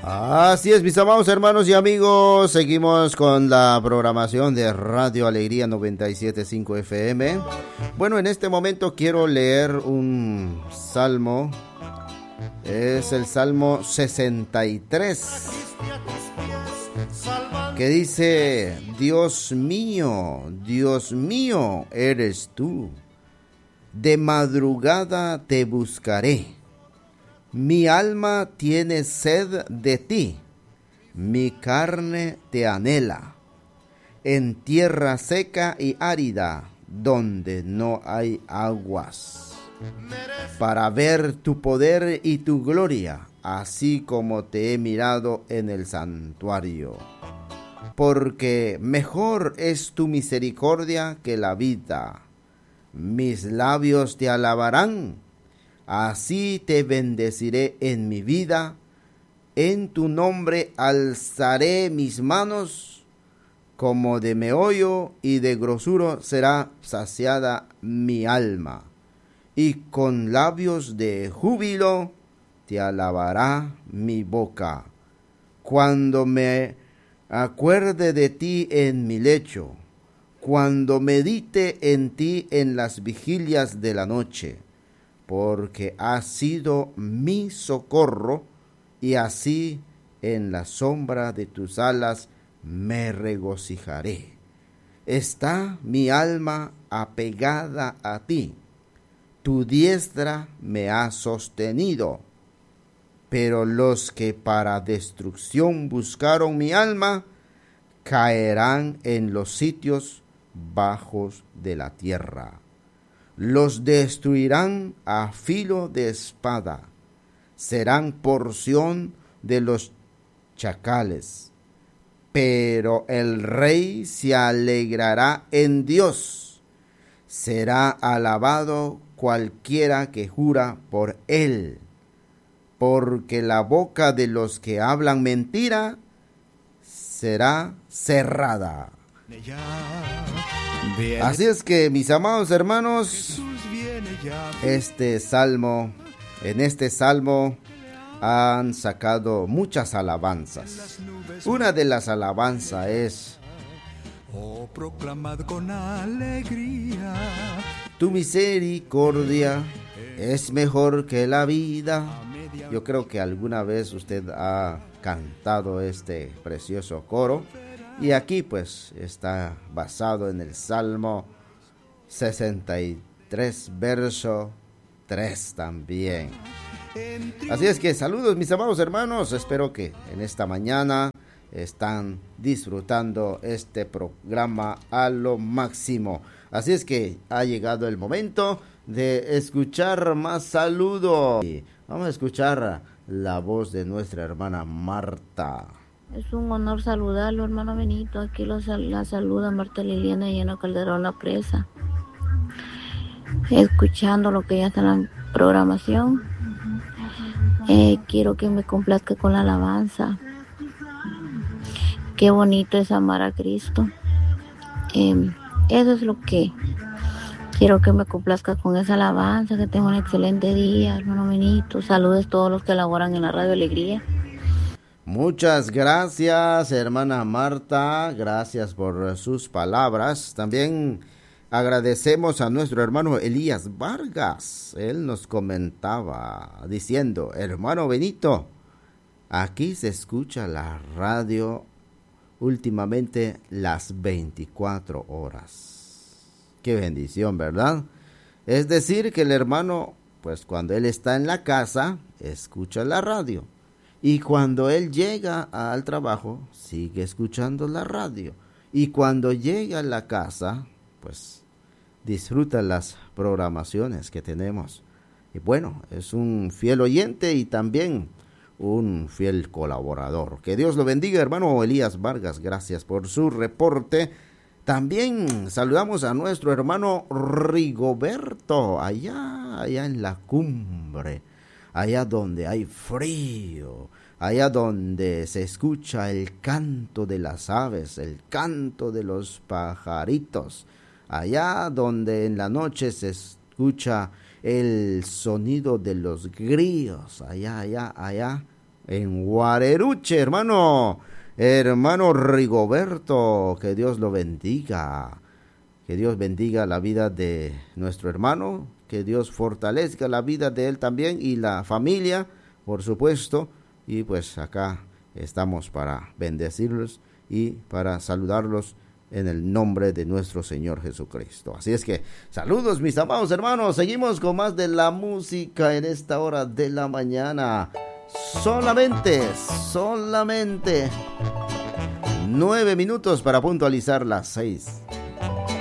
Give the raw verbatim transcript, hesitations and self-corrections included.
Así es, mis amados hermanos y amigos, seguimos con la programación de Radio Alegría noventa y siete punto cinco F M. Bueno, en este momento quiero leer un salmo, es el Salmo sesenta y tres, que dice: Dios mío, Dios mío eres tú, de madrugada te buscaré. Mi alma tiene sed de ti, mi carne te anhela, en tierra seca y árida, donde no hay aguas, para ver tu poder y tu gloria, así como te he mirado en el santuario. Porque mejor es tu misericordia que la vida, mis labios te alabarán. Así te bendeciré en mi vida, en tu nombre alzaré mis manos, como de meollo y de grosura será saciada mi alma, y con labios de júbilo te alabará mi boca. Cuando me acuerde de ti en mi lecho, cuando medite en ti en las vigilias de la noche, porque has sido mi socorro, y así en la sombra de tus alas me regocijaré. Está mi alma apegada a ti, tu diestra me ha sostenido. Pero los que para destrucción buscaron mi alma, caerán en los sitios bajos de la tierra. Los destruirán a filo de espada, serán porción de los chacales. Pero el rey se alegrará en Dios, será alabado cualquiera que jura por él, porque la boca de los que hablan mentira será cerrada. Así es que, mis amados hermanos, este salmo, en este salmo han sacado muchas alabanzas. Una de las alabanzas es: oh, proclamad con alegría, tu misericordia es mejor que la vida. Yo creo que alguna vez usted ha cantado este precioso coro. Y aquí pues está basado en el Salmo sesenta y tres, verso tres también. Así es que saludos, mis amados hermanos, espero que en esta mañana están disfrutando este programa a lo máximo. Así es que ha llegado el momento de escuchar más saludos. Vamos a escuchar la voz de nuestra hermana Marta. Es un honor saludarlo, hermano Benito. Aquí lo, la saluda Marta Liliana Lleno Calderón La Presa. Escuchando lo que ya está en la programación. Eh, quiero que me complazca con la alabanza. Qué bonito es amar a Cristo. Eh, eso es lo que quiero que me complazca con esa alabanza. Que tenga un excelente día, hermano Benito. Saludos a todos los que laboran en la Radio Alegría. Muchas gracias, hermana Marta, gracias por sus palabras. También agradecemos a nuestro hermano Elías Vargas. Él nos comentaba diciendo: hermano Benito, aquí se escucha la radio últimamente las veinticuatro horas. Qué bendición, ¿verdad? Es decir, que el hermano, pues cuando él está en la casa, escucha la radio. Y cuando él llega al trabajo, sigue escuchando la radio. Y cuando llega a la casa, pues disfruta las programaciones que tenemos. Y bueno, es un fiel oyente y también un fiel colaborador. Que Dios lo bendiga, hermano Elías Vargas. Gracias por su reporte. También saludamos a nuestro hermano Rigoberto, allá, allá en la cumbre. Allá donde hay frío, allá donde se escucha el canto de las aves, el canto de los pajaritos, allá donde en la noche se escucha el sonido de los grillos, allá, allá, allá, en Guareruche, hermano. Hermano Rigoberto, que Dios lo bendiga. Que Dios bendiga la vida de nuestro hermano. Que Dios fortalezca la vida de él también y la familia, por supuesto. Y pues acá estamos para bendecirlos y para saludarlos en el nombre de nuestro Señor Jesucristo. Así es que, saludos mis amados hermanos, seguimos con más de la música en esta hora de la mañana. Solamente, solamente nueve minutos para puntualizar las seis.